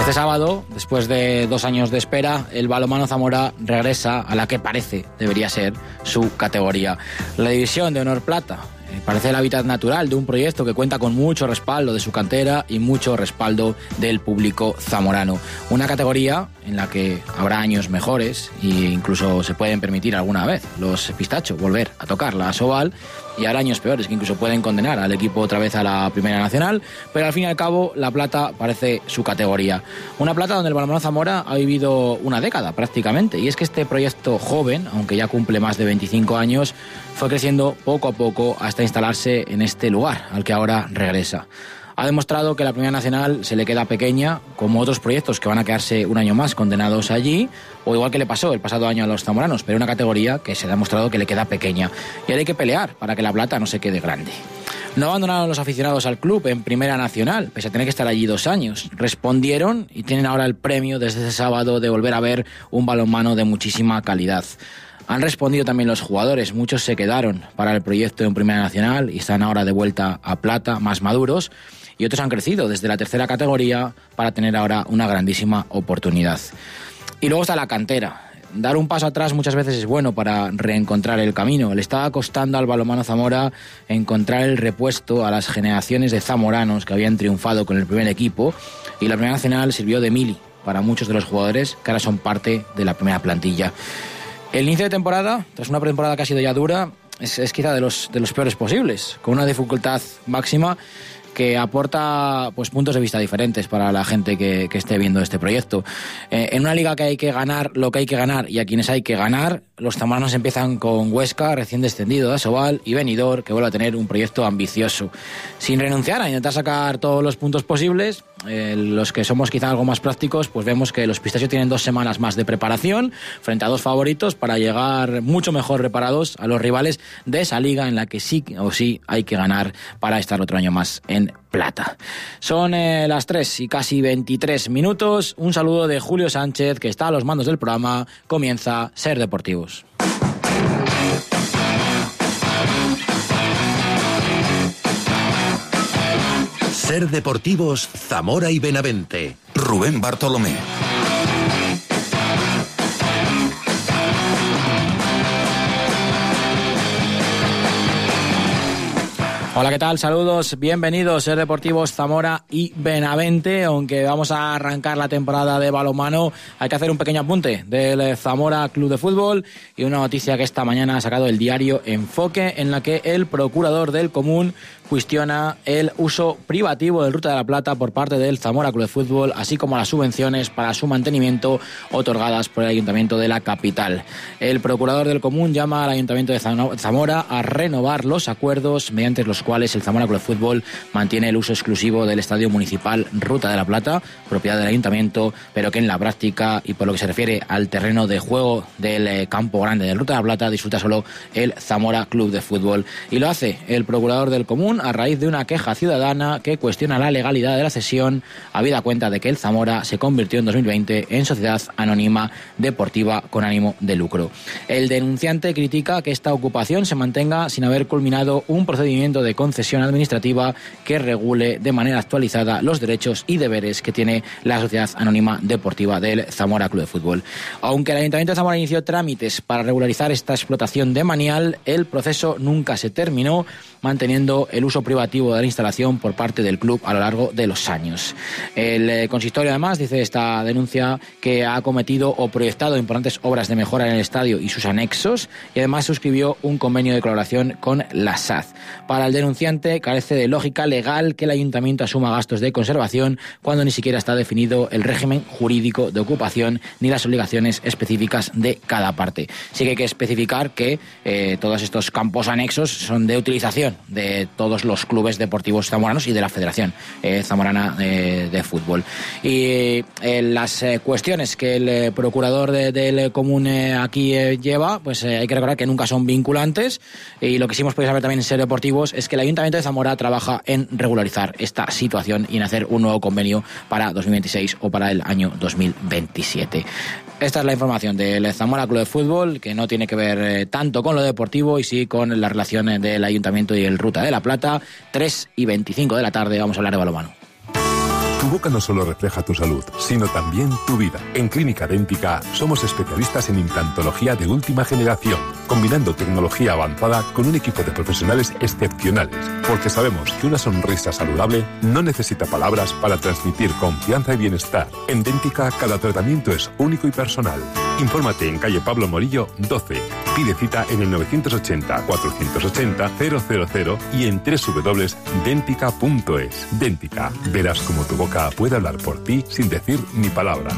Este sábado, después de 2 años de espera, el balonmano Zamora regresa a la que parece debería ser su categoría. La División de Honor Plata parece el hábitat natural de un proyecto que cuenta con mucho respaldo de su cantera y mucho respaldo del público zamorano. Una categoría en la que habrá años mejores e incluso se pueden permitir alguna vez los Pistacho volver a tocar la Asobal, y habrá años peores que incluso pueden condenar al equipo otra vez a la Primera Nacional, pero al fin y al cabo la Plata parece su categoría. Una Plata donde el balonmano Zamora ha vivido una década prácticamente, y es que este proyecto joven, aunque ya cumple más de 25 años, fue creciendo poco a poco hasta instalarse en este lugar al que ahora regresa. Ha demostrado que la Primera Nacional se le queda pequeña, como otros proyectos que van a quedarse un año más condenados allí, o igual que le pasó el pasado año a los zamoranos, pero una categoría que se ha demostrado que le queda pequeña. Y ahora hay que pelear para que la Plata no se quede grande. No abandonaron los aficionados al club en Primera Nacional, pese a tener que estar allí 2 años. Respondieron y tienen ahora el premio desde ese sábado de volver a ver un balonmano de muchísima calidad. Han respondido también los jugadores, muchos se quedaron para el proyecto en Primera Nacional y están ahora de vuelta a Plata, más maduros, y otros han crecido desde la tercera categoría para tener ahora una grandísima oportunidad. Y luego está la cantera. Dar un paso atrás muchas veces es bueno para reencontrar el camino. Le estaba costando al balonmano Zamora encontrar el repuesto a las generaciones de zamoranos que habían triunfado con el primer equipo, y la Primera Nacional sirvió de mili para muchos de los jugadores que ahora son parte de la primera plantilla. El inicio de temporada, tras una pretemporada que ha sido ya dura, es quizá de los peores posibles, con una dificultad máxima que aporta pues puntos de vista diferentes para la gente que esté viendo este proyecto. En una liga que hay que ganar lo que hay que ganar y a quienes hay que ganar, los zamoranos empiezan con Huesca, recién descendido de Asobal, y Benidorm, que vuelve a tener un proyecto ambicioso. Sin renunciar a intentar sacar todos los puntos posibles, los que somos quizá algo más prácticos, pues vemos que los Pistachos tienen 2 semanas más de preparación frente a 2 favoritos para llegar mucho mejor preparados a los rivales de esa liga en la que sí o sí hay que ganar para estar otro año más en Plata. Son las 3 y casi 23 minutos. Un saludo de Julio Sánchez, que está a los mandos del programa. Comienza Ser Deportivos. Ser Deportivos Zamora y Benavente. Rubén Bartolomé. Hola, ¿qué tal? Saludos, bienvenidos, Ser Deportivos Zamora y Benavente. Aunque vamos a arrancar la temporada de balonmano, hay que hacer un pequeño apunte del Zamora Club de Fútbol y una noticia que esta mañana ha sacado el diario Enfoque, en la que el procurador del Común cuestiona el uso privativo del Ruta de la Plata por parte del Zamora Club de Fútbol, así como las subvenciones para su mantenimiento otorgadas por el Ayuntamiento de la capital. El procurador del Común llama al Ayuntamiento de Zamora a renovar los acuerdos mediante los cuales el Zamora Club de Fútbol mantiene el uso exclusivo del Estadio Municipal Ruta de la Plata, propiedad del Ayuntamiento, pero que en la práctica y por lo que se refiere al terreno de juego del Campo Grande del Ruta de la Plata disfruta solo el Zamora Club de Fútbol. Y lo hace el procurador del Común a raíz de una queja ciudadana que cuestiona la legalidad de la cesión, habida cuenta de que el Zamora se convirtió en 2020 en sociedad anónima deportiva con ánimo de lucro. El denunciante critica que esta ocupación se mantenga sin haber culminado un procedimiento de concesión administrativa que regule de manera actualizada los derechos y deberes que tiene la sociedad anónima deportiva del Zamora Club de Fútbol. Aunque el Ayuntamiento de Zamora inició trámites para regularizar esta explotación de Manial, el proceso nunca se terminó, manteniendo el uso privativo de la instalación por parte del club a lo largo de los años. El consistorio además dice esta denuncia que ha cometido o proyectado importantes obras de mejora en el estadio y sus anexos, y además suscribió un convenio de colaboración con la SAD. Para el denunciante carece de lógica legal que el ayuntamiento asuma gastos de conservación cuando ni siquiera está definido el régimen jurídico de ocupación ni las obligaciones específicas de cada parte. Sí que hay que especificar que todos estos campos anexos son de utilización de todos los clubes deportivos zamoranos y de la Federación Zamorana de Fútbol. Y las cuestiones que el procurador del Común aquí lleva, pues hay que recordar que nunca son vinculantes, y lo que sí hemos podido saber también en Ser Deportivos es que el Ayuntamiento de Zamora trabaja en regularizar esta situación y en hacer un nuevo convenio para 2026 o para el año 2027. Esta es la información del Zamora Club de Fútbol, que no tiene que ver tanto con lo deportivo y sí con la relación del Ayuntamiento y el Ruta de la Plata. 3:25 de la tarde, vamos a hablar de balonmano. Tu boca no solo refleja tu salud, sino también tu vida. En Clínica Dèntica somos especialistas en implantología de última generación, combinando tecnología avanzada con un equipo de profesionales excepcionales, porque sabemos que una sonrisa saludable no necesita palabras para transmitir confianza y bienestar. En Dèntica cada tratamiento es único y personal. Infórmate en calle Pablo Morillo 12. Pide cita en el 980-480-000 y en www.dentica.es. Dèntica. Verás cómo tu boca puede hablar por ti sin decir ni palabra.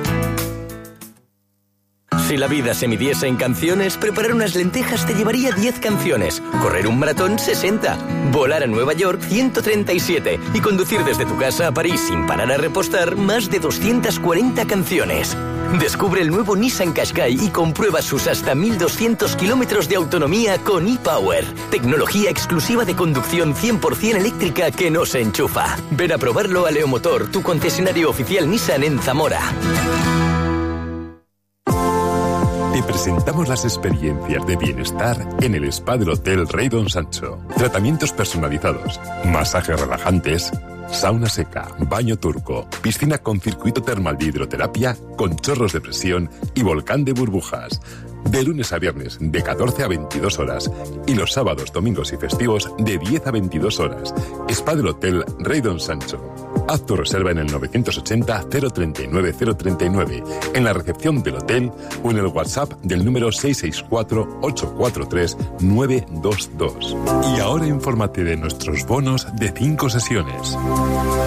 Si la vida se midiese en canciones, preparar unas lentejas te llevaría 10 canciones, correr un maratón 60, volar a Nueva York 137 y conducir desde tu casa a París sin parar a repostar más de 240 canciones. Descubre el nuevo Nissan Qashqai y comprueba sus hasta 1.200 kilómetros de autonomía con ePower. Tecnología exclusiva de conducción 100% eléctrica que no se enchufa. Ven a probarlo a Leomotor, tu concesionario oficial Nissan en Zamora. Te presentamos las experiencias de bienestar en el spa del Hotel Rey Don Sancho. Tratamientos personalizados, masajes relajantes, sauna seca, baño turco, piscina con circuito termal de hidroterapia, con chorros de presión y volcán de burbujas. De lunes a viernes, de 14 a 22 horas. Y los sábados, domingos y festivos, de 10 a 22 horas. Spa del Hotel Rey Don Sancho. Haz tu reserva en el 980-039-039, en la recepción del hotel o en el WhatsApp del número 664-843-922. Y ahora infórmate de nuestros bonos de 5 sesiones.